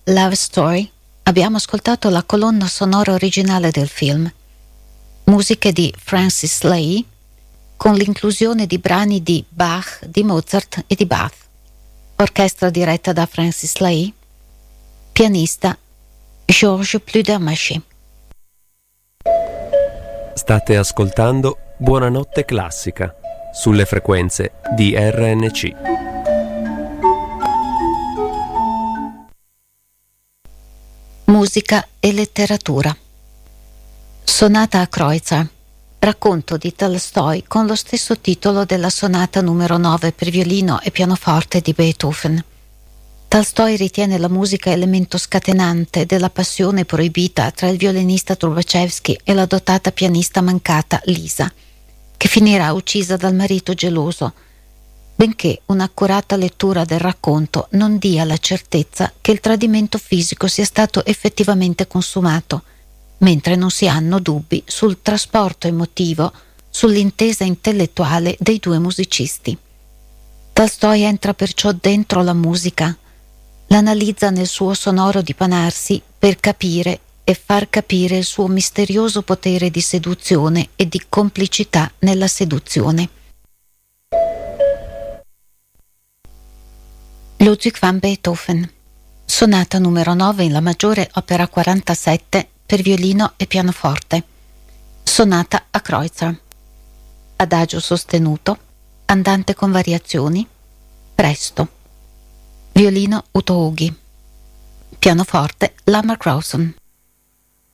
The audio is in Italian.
Love Story abbiamo ascoltato la colonna sonora originale del film, musiche di Francis Lai, con l'inclusione di brani di Bach, di Mozart e di Bach, orchestra diretta da Francis Lai, pianista Georges Pludermacher. State ascoltando Buonanotte Classica sulle frequenze di RNC. Musica e letteratura. Sonata a Kreutzer, racconto di Tolstoi con lo stesso titolo della sonata numero 9 per violino e pianoforte di Beethoven. Tolstoi ritiene la musica elemento scatenante della passione proibita tra il violinista Trubachevsky e la dotata pianista mancata Lisa, che finirà uccisa dal marito geloso, benché un'accurata lettura del racconto non dia la certezza che il tradimento fisico sia stato effettivamente consumato, mentre non si hanno dubbi sul trasporto emotivo, sull'intesa intellettuale dei due musicisti. Tolstoi entra perciò dentro la musica, l'analizza nel suo sonoro dipanarsi per capire e far capire il suo misterioso potere di seduzione e di complicità nella seduzione. Ludwig van Beethoven, sonata numero 9 in La maggiore, opera 47 per violino e pianoforte, sonata a Kreutzer, adagio sostenuto, andante con variazioni, presto, violino Uto Ughi, pianoforte Lamar Crowson.